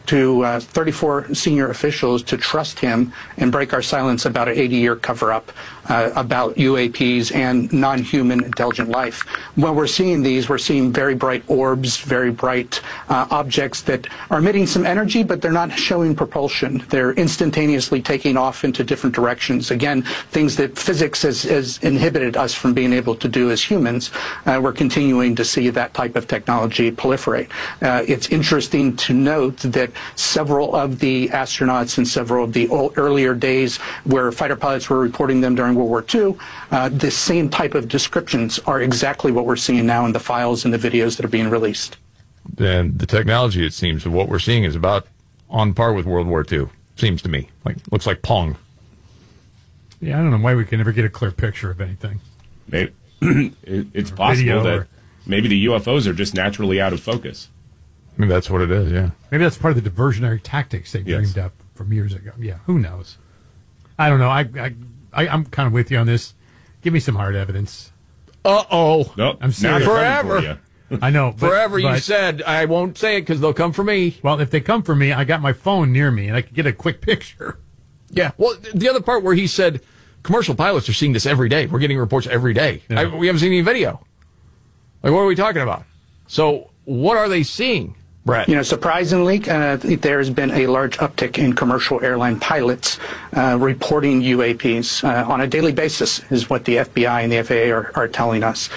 to 34 senior officials to trust him and break our silence about an 80-year cover-up about UAPs and non-human intelligent life. When we're seeing these, we're seeing very bright orbs, very bright objects that are emitting some energy, but they're not showing propulsion. They're instantaneously taking off into different directions. Again, things that physics has inhibited us from being able to do as humans. We're continuing to see that type of technology proliferate. It's interesting to note that several of the astronauts in several of the earlier days where fighter pilots were reporting them during World War II, the same type of descriptions are exactly what we're seeing now in the files and the videos that are being released. And the technology, it seems, of what we're seeing is about on par with World War II, seems to me. Looks like Pong. Yeah, I don't know why we can never get a clear picture of anything. Maybe, it's possible that maybe the UFOs are just naturally out of focus. I mean, that's what it is, yeah. Maybe that's part of the diversionary tactics they dreamed up from years ago. Yeah, who knows? I don't know. I'm kind of with you on this. Give me some hard evidence. Uh-oh. Nope. I'm serious. Forever. I know. Forever, you said. I won't say it because they'll come for me. Well, if they come for me, I got my phone near me, and I can get a quick picture. Yeah. Well, the other part where he said commercial pilots are seeing this every day. We're getting reports every day. Yeah. We haven't seen any video. What are we talking about? So what are they seeing, Brett? Surprisingly, there's been a large uptick in commercial airline pilots reporting UAPs on a daily basis, is what the FBI and the FAA are telling us.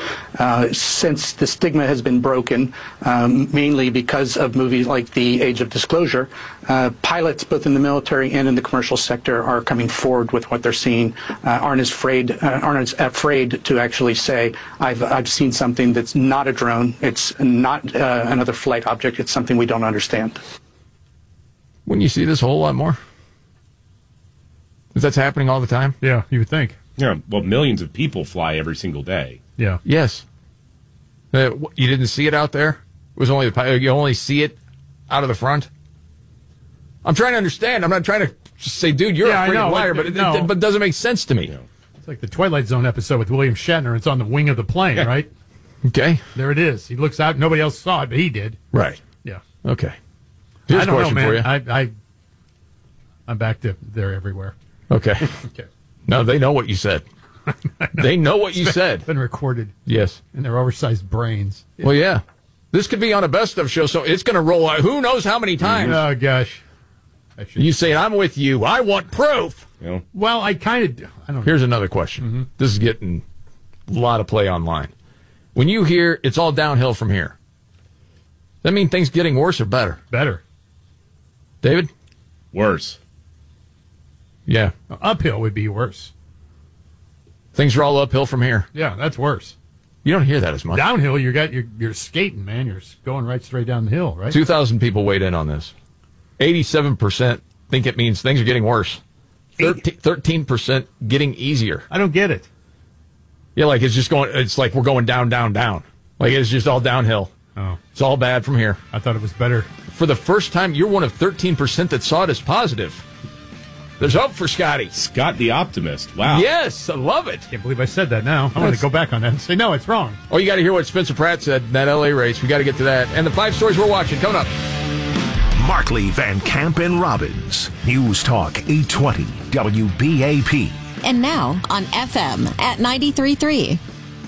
Since the stigma has been broken, mainly because of movies like The Age of Disclosure, pilots both in the military and in the commercial sector are coming forward with what they're seeing, aren't as afraid to actually say, I've seen something that's not a drone, it's not another flight object, it's something we don't understand. Wouldn't you see this a whole lot more? If that's happening all the time? Yeah, you would think. Yeah, well, millions of people fly every single day. Yeah. Yes. You didn't see it out there? It was only you only see it out of the front? I'm trying to understand. I'm not trying to just say, dude, you're a freaking liar, but it doesn't make sense to me. Yeah. It's like the Twilight Zone episode with William Shatner. It's on the wing of the plane, right? Okay. There it is. He looks out. Nobody else saw it, but he did. Right. Yeah. Okay. Here's a question for you. I'm back to they're everywhere. Okay. Okay. No, they know what you said. They know what you said. It's been recorded. Yes. And their oversized brains. Yeah. Well, yeah. This could be on a best of show, so it's going to roll out. Who knows how many times? Oh, gosh. You say, I'm with you. I want proof. Yeah. Well, I don't know. Here's another question. Mm-hmm. This is getting a lot of play online. When you hear it's all downhill from here, does that mean things getting worse or better? Better. David? Worse. Yeah. Uphill would be worse. Things are all uphill from here. Yeah, that's worse. You don't hear that as much. Downhill, you're skating, man. You're going right straight down the hill, right? 2,000 people weighed in on this. 87% think it means things are getting worse. 13% getting easier. I don't get it. Yeah, like it's like we're going down, down, down. Like it's just all downhill. Oh. It's all bad from here. I thought it was better. For the first time, you're one of 13% that saw it as positive. There's hope for Scotty. Scott the Optimist. Wow. Yes, I love it. Can't believe I said that now. I want to go back on that and say, no, it's wrong. Oh, you got to hear what Spencer Pratt said in that L.A. race. We got to get to that. And the 5 stories we're watching coming up. Markley, Van Camp, and Robbins. News Talk 820 WBAP. And now on FM at 93.3.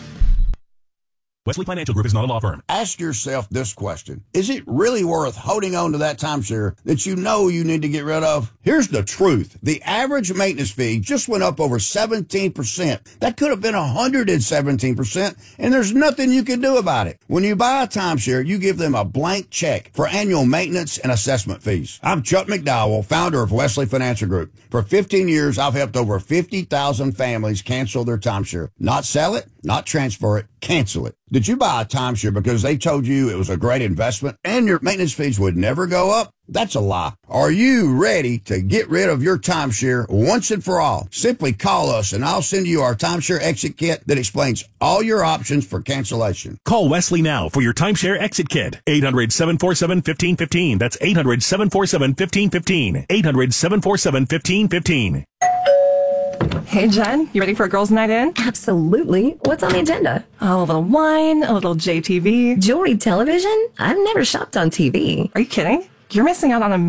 Wesley Financial Group is not a law firm. Ask yourself this question. Is it really worth holding on to that timeshare that you know you need to get rid of? Here's the truth. The average maintenance fee just went up over 17%. That could have been 117%, and there's nothing you can do about it. When you buy a timeshare, you give them a blank check for annual maintenance and assessment fees. I'm Chuck McDowell, founder of Wesley Financial Group. For 15 years, I've helped over 50,000 families cancel their timeshare. Not sell it, not transfer it, cancel it. Did you buy a timeshare because they told you it was a great investment and your maintenance fees would never go up? That's a lie. Are you ready to get rid of your timeshare once and for all? Simply call us and I'll send you our timeshare exit kit that explains all your options for cancellation. Call Wesley now for your timeshare exit kit. 800-747-1515. That's 800-747-1515. 800-747-1515. Hey, Jen, you ready for a girls' night in? Absolutely. What's on the agenda? A little wine, a little JTV. Jewelry television? I've never shopped on TV. Are you kidding? You're missing out on a